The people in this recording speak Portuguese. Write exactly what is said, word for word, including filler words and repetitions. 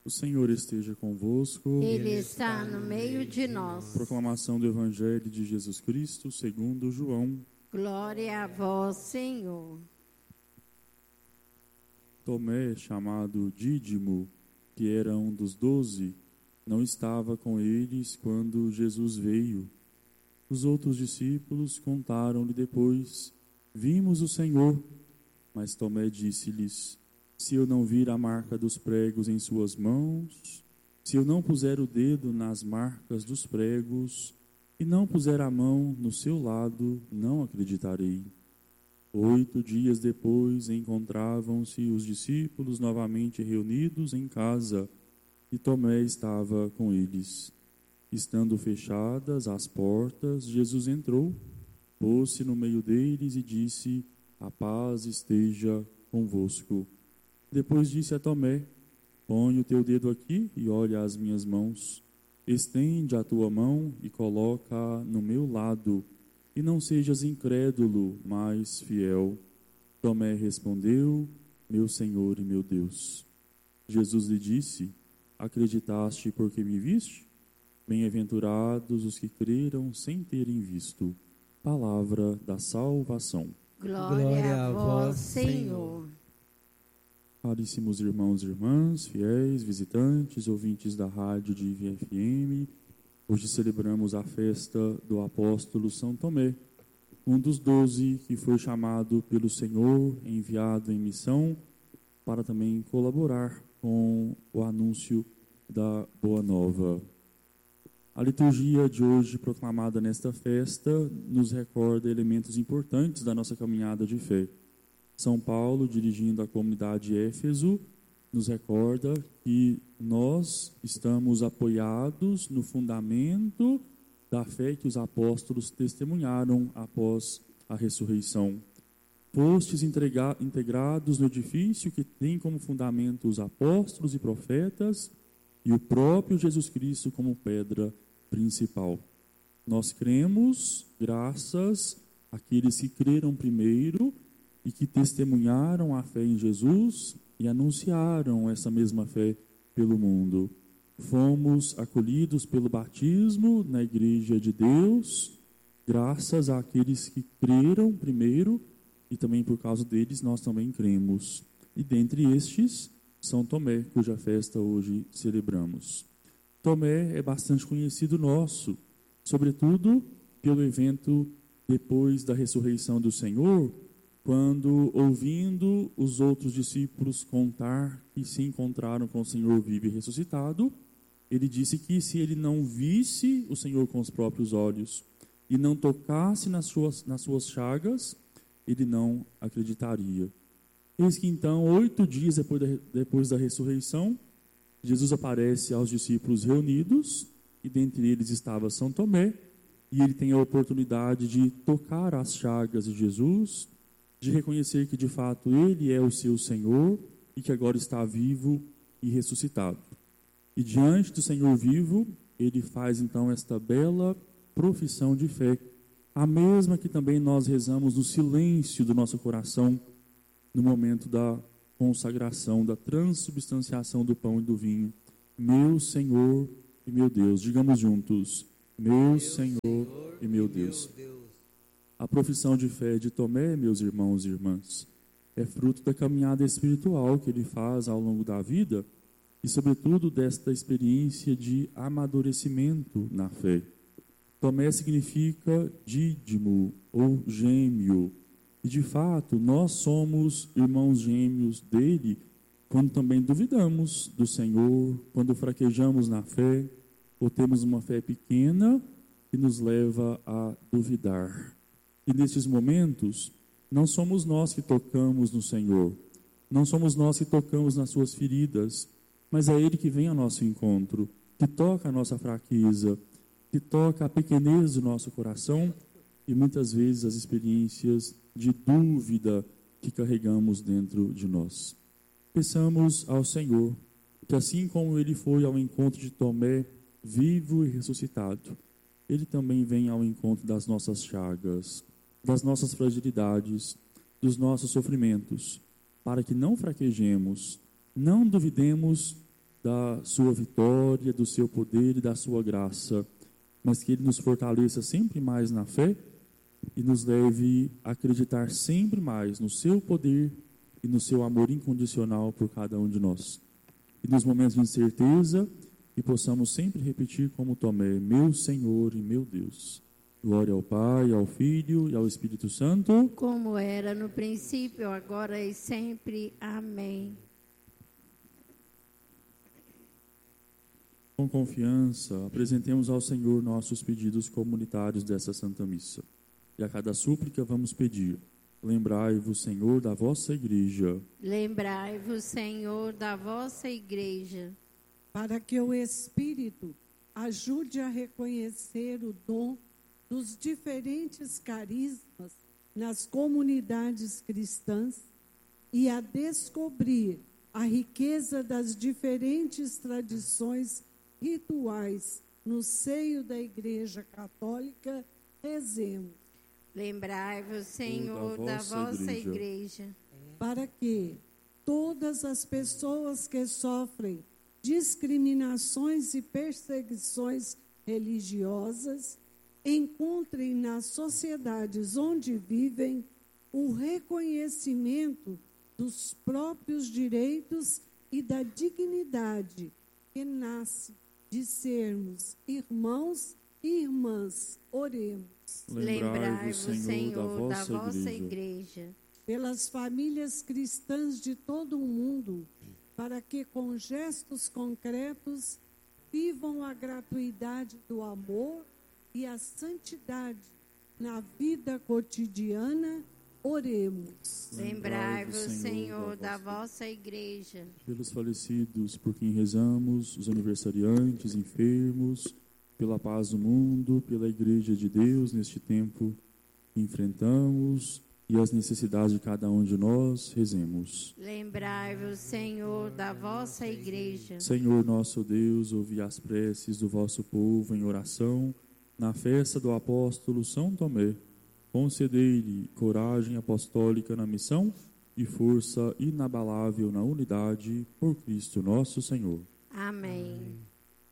O Senhor esteja convosco. Ele está no meio de nós. Proclamação do Evangelho de Jesus Cristo segundo João. Glória a vós, Senhor. Tomé, chamado Dídimo, que era um dos doze, não estava com eles quando Jesus veio. Os outros discípulos contaram-lhe depois: vimos o Senhor. Mas Tomé disse-lhes: se eu não vir a marca dos pregos em suas mãos, se eu não puser o dedo nas marcas dos pregos e não puser a mão no seu lado, não acreditarei. Oito dias depois encontravam-se os discípulos novamente reunidos em casa e Tomé estava com eles. Estando fechadas as portas, Jesus entrou, pôs-se no meio deles e disse: a paz esteja convosco. Depois disse a Tomé: põe o teu dedo aqui e olha as minhas mãos. Estende a tua mão e coloca no meu lado, e não sejas incrédulo, mas fiel. Tomé respondeu: meu Senhor e meu Deus. Jesus lhe disse: acreditaste porque me viste? Bem-aventurados os que creram sem terem visto. Palavra da salvação. Glória, Glória a vós, Senhor. Caríssimos irmãos e irmãs, fiéis, visitantes, ouvintes da rádio de I V F M, hoje celebramos a festa do apóstolo São Tomé, um dos doze que foi chamado pelo Senhor, enviado em missão, para também colaborar com o anúncio da Boa Nova. A liturgia de hoje, proclamada nesta festa, nos recorda elementos importantes da nossa caminhada de fé. São Paulo, dirigindo a comunidade de Éfeso, nos recorda que nós estamos apoiados no fundamento da fé que os apóstolos testemunharam após a ressurreição. Fostes entrega- integrados no edifício que tem como fundamento os apóstolos e profetas e o próprio Jesus Cristo como pedra principal. Nós cremos graças àqueles que creram primeiro e que testemunharam a fé em Jesus e anunciaram essa mesma fé pelo mundo. Fomos acolhidos pelo batismo na Igreja de Deus, graças àqueles que creram primeiro, e também por causa deles nós também cremos. E dentre estes, São Tomé, cuja festa hoje celebramos. Tomé é bastante conhecido nosso, sobretudo pelo evento depois da ressurreição do Senhor, quando, ouvindo os outros discípulos contar que se encontraram com o Senhor vivo e ressuscitado, ele disse que se ele não visse o Senhor com os próprios olhos e não tocasse nas suas, nas suas chagas, ele não acreditaria. Eis que então, oito dias depois da, depois da ressurreição, Jesus aparece aos discípulos reunidos, e dentre eles estava São Tomé, e ele tem a oportunidade de tocar as chagas de Jesus, de reconhecer que de fato ele é o seu Senhor e que agora está vivo e ressuscitado. E diante do Senhor vivo, ele faz então esta bela profissão de fé, a mesma que também nós rezamos no silêncio do nosso coração, no momento da consagração, da transubstanciação do pão e do vinho. Meu Senhor e meu Deus. Digamos juntos: meu, meu Senhor, Senhor e meu Deus. Deus. A profissão de fé de Tomé, meus irmãos e irmãs, é fruto da caminhada espiritual que ele faz ao longo da vida e, sobretudo, desta experiência de amadurecimento na fé. Tomé significa dídimo ou gêmeo. E, de fato, nós somos irmãos gêmeos dele quando também duvidamos do Senhor, quando fraquejamos na fé, ou temos uma fé pequena que nos leva a duvidar. E nesses momentos, não somos nós que tocamos no Senhor, não somos nós que tocamos nas suas feridas, mas é Ele que vem ao nosso encontro, que toca a nossa fraqueza, que toca a pequenez do nosso coração e muitas vezes as experiências de dúvida que carregamos dentro de nós. Peçamos ao Senhor que, assim como Ele foi ao encontro de Tomé, vivo e ressuscitado, Ele também vem ao encontro das nossas chagas, das nossas fragilidades, dos nossos sofrimentos, para que não fraquejemos, não duvidemos da sua vitória, do seu poder e da sua graça, mas que Ele nos fortaleça sempre mais na fé e nos leve a acreditar sempre mais no seu poder e no seu amor incondicional por cada um de nós. E nos momentos de incerteza, que possamos sempre repetir como Tomé: meu Senhor e meu Deus. Glória ao Pai, ao Filho e ao Espírito Santo. Como era no princípio, agora e sempre. Amém. Com confiança, apresentemos ao Senhor nossos pedidos comunitários dessa Santa Missa. E a cada súplica vamos pedir: lembrai-vos, Senhor, da vossa Igreja. Lembrai-vos, Senhor, da vossa Igreja. Para que o Espírito ajude a reconhecer o dom dos diferentes carismas nas comunidades cristãs e a descobrir a riqueza das diferentes tradições rituais no seio da Igreja Católica, rezemos. Lembrai-vos, Senhor, da vossa Igreja. Para que todas as pessoas que sofrem discriminações e perseguições religiosas encontrem nas sociedades onde vivem o reconhecimento dos próprios direitos e da dignidade que nasce de sermos irmãos e irmãs. Oremos. Lembrai-vos, Senhor, da vossa Igreja. Pelas famílias cristãs de todo o mundo, para que com gestos concretos vivam a gratuidade do amor e a santidade na vida cotidiana. Oremos. Lembrai-vos, Senhor, da vossa Igreja. Pelos falecidos, por quem rezamos, os aniversariantes, enfermos, pela paz do mundo, pela Igreja de Deus neste tempo que enfrentamos e as necessidades de cada um de nós, rezemos. Lembrai-vos, Senhor, da vossa Igreja. Senhor nosso Deus, ouvi as preces do vosso povo em oração na festa do apóstolo São Tomé. Concedei-lhe coragem apostólica na missão e força inabalável na unidade, por Cristo nosso Senhor. Amém.